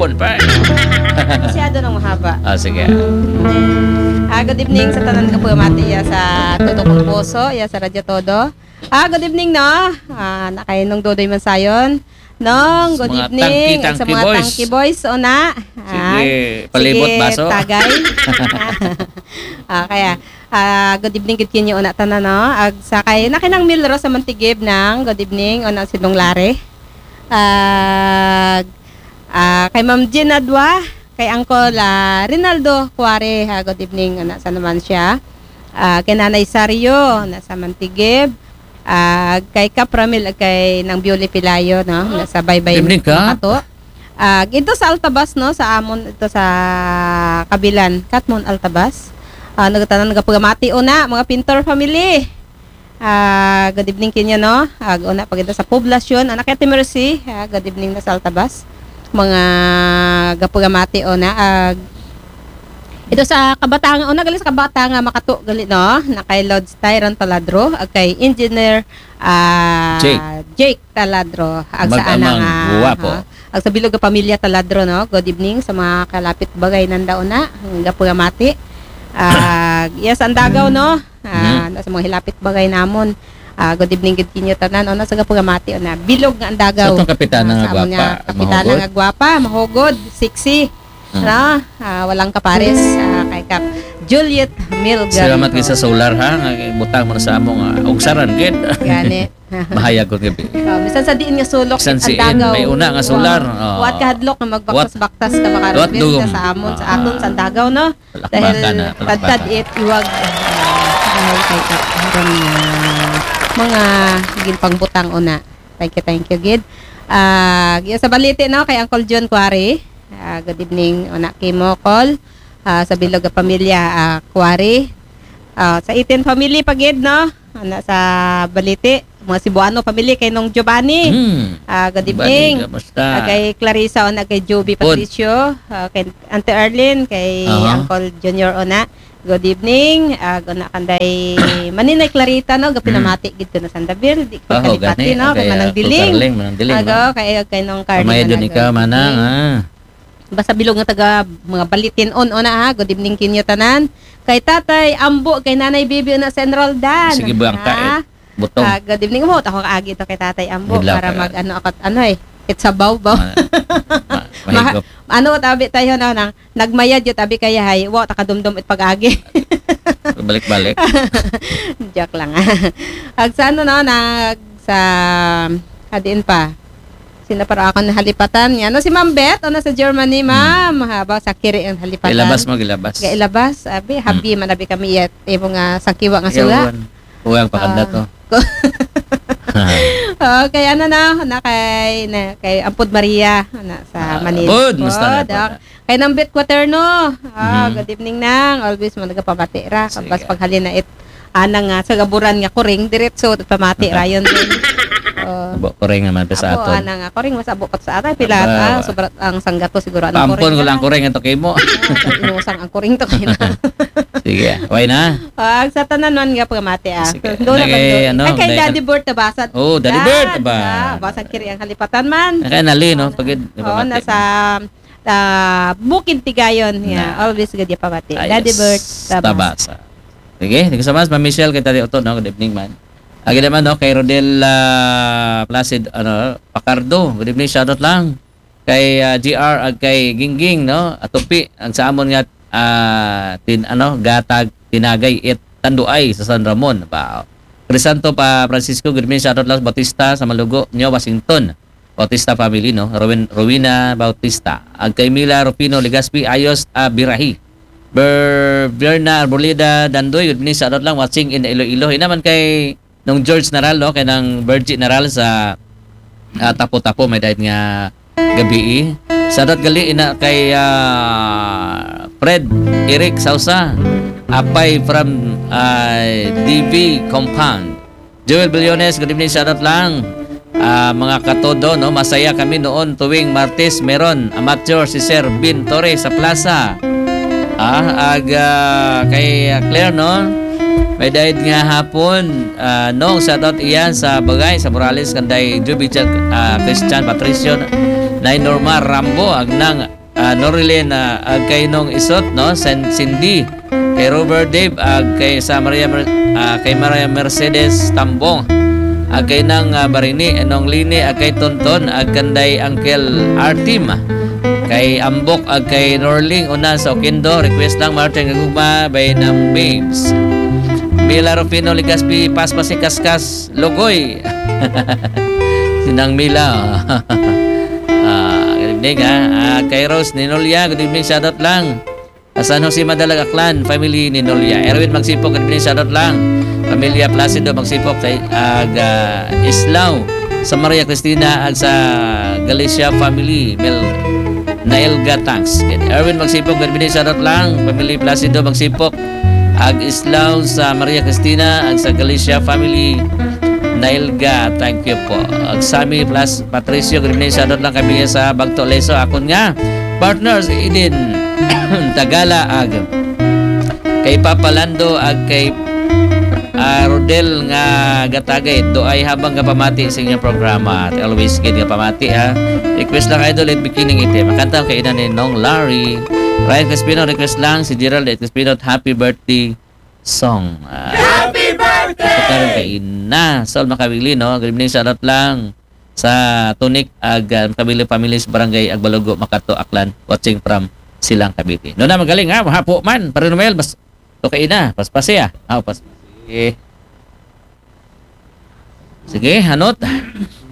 hapon pa. Masyado nang mahaba. Sige. Good evening sa tanan ka po mati ya sa Toto kong Puso, ya sa Radyo Todo. Good evening no. Nakay nung Dodoy Mansayon. Nong, good Mga evening tangki sa mga boys. tangki boys una. Sige, palibot baso. Tagay. Kaya good evening gid kinyo una tanan no. Ag sakay nakinang Milro sa Mantigib ng good evening una Sidong Lare. Kay Ma'am Jean Adwa, kay Uncle Rinaldo Cuare, good evening ana sa naman siya. Kay Nanay Sario nasa Mantigib. Kay Capramil kay nang Bioli Pilayo no nasa Baybay Makato. Ito sa Altabas no sa amon ito sa Kabilan Katmon Altabas. Nagtanan nga pagamati una mga Pintor family. Good evening kinyo no. Una pag ito sa poblasyon anak kay Mercy. Good evening na sa Altabas. Mga gapagamati una ito sa Kabatangan una gali sa Kabatangan Makato gali no na kay Lord Tyron Taladro ag kay Engineer Jake Taladro ag sa anang ag sa bilog nga pamilya Taladro no. Good evening sa mga kalapit bagay nanda una gapagamati. Yes ang Dagaw no. Sa mga hilapit bagay namon. Good evening gid kinyo tanan ona sa gapagamati ona bilog nga ang Dagaw. Sa kapitana nga gwapa. Kapitana nga gwapa, mahugod, sexy. No, walang kapares kay Kap Juliet Milgan. Salamat gid sa solar ha, butang mo na sa among ugsaran gid. Gani. Mahayag ko gabi. Bisan sa diin nga sulok Bisan ang siin, Dagaw. may una nga solar. Wat kahadlok nga magbaktas-baktas ka makarabis sa amon sa aton sa Dagaw no. Dahil tadtad it iwag dahil kay Kap mga gin pangbutang una. Thank you gid. Sa balite no kay Uncle John Cuare. Good evening una Kimo Call. Sa bilog nga pamilya Cuare. Sa Itin family pagid no. Ana sa balite mga Cebuano family kay nung Giovanni. Good evening. Kay Clarissa ona kay Joby Patricio, kay Auntie Arlene, kay Uncle Junior ona. Good evening. Guna kanday Maninay Clarita no gapinamati gid ko na Sandaville di ko kalipati no kay Manang Diling. Kay nung Carly. May dun ikaw manang Basta bilog nga taga mga balitin ona Good evening kinyo tanan. Kay Tatay Ambo, kay Nanay Bibi na sa Enroldan. Sige buang ka butong. Good evening mo. Ako kaagi ito kay Tatay Ambo para mag itsabaw ba. Tabi tayo na nang nagmayad yo tabi kaya hay. Wow, takadumdum it pag-agi. Balik-balik. Joke lang. Sa sa hadin pa. Sina para ako na halipatan niya. Si Ma'am Beth, sa Germany, ma'am. Haba sa kiri ang halipatan. Ilabas. Abi, habi manabi kami yet. Mga sakiwa nga sula. Huwag pakanda to. Kay kay Ampod Maria sa Manila. Kay nang Beth Quaterno. Good evening nang. Always mo nagapamati ra. Kapag paghalin na anang sa gaburan nga kuring diretso at pamati ra yun din. Kuring naman pa sa aton. Nga kuring mas abot sa atay pila sobra ang sanggato siguro ang kuring. Pampon ko lang kuring ito kay mo. Inusang ang kuring to kay na. Sige, way na. Sa tanan man nga pamati Do na ba kay Daddy Bird tabasat. Daddy Bird ba. Basag kiri ang halipatan man. Kay nali no pagid nasa Bukid Tigayon. Always gadi pamati. Daddy Bird tabasa. Sige, thank you so much, Ma'am Michelle, kay Tati Otto, no? Good evening, man. Naman, no? Kay Rodel Placid, Pacardo. Good evening, shoutout lang. Kay GR, kay Gingging, no? Atupi, ang sa amon nga, Gatag, Tinagay, Tanduay, sa San Ramon. Crisanto pa Francisco, good evening, shoutout lang, Bautista, sa Malugo, New Washington. Bautista family, no? Rowena Bautista. Kay Mila Rufino, Legaspi, Ayos, Birahi. Bernard Bolida Dandoy, good evening, shoutout lang, watching in Iloilo. Naman kay nung George Naral, no? Kay nang Virgin Naral sa Tapo-Tapo, may dahil nga gabi. Shoutout gali kay Fred Eric Sausa, Apay from DV Compound. Joel Billones, good evening, shoutout lang. Mga katodo, no? Masaya kami noon tuwing Martes meron amateur si Sir Bin Torre sa plaza. Kay Claire, no? May dahil nga hapon nung shoutout iyan sa bagay sa Morales kanday Jubichak Christian Patricio Nay Norma Rambo agnang Norilyn ag kay nong isot no Cindy kay Robert Dave ag kay kay Maria Mercedes Tambong ag kay nang Barini enong Lini ag kay Tonton ag kanday Uncle Artim kay Ambok ag kay Norling una sa Oquendo request lang Martin Gagugma by ng Babes Mila Rufino Ligaspi Paspasi Kaskas Logoy Sinang Mila good evening kay Rose Ninolya good evening shoutout lang San Jose Madalag Aklan family Ninolya Erwin Magsipok good evening shoutout lang Pamilya Placido Magsipok kay Islaw sa Maria Cristina ag sa Galicia family Naelga Tanks Erwin Magsipok good evening shoutout lang Pamilya Placido Magsipok ag Islaw sa Maria Cristina ag sa Galicia family Nailga, thank you po. Ag Sami plus Patricio, good evening. Shoutout lang kami sa Bagto Leso. Akon nga, partners, Eden Tagala, ag kay Papa Lando, ag kay Rodel nga gatagay. Doay habang kapamati sa inyong programa. At always good nga pamati ha. Request lang idol at beginning ite. Makanta kay ina ni Nong Larry. Ryan Crespino, request lang. Si Gerald at Crespino, happy birthday song. Happy birthday! Karon kay ina Sol Makabili no good evening shoutout lang sa Tunik ag Makabili family sa barangay Agbalogo Makato Aklan watching from Silang Cavite no na magaling ha mahapo man para Romel bas to kay ina paspasi paspasi sige hanot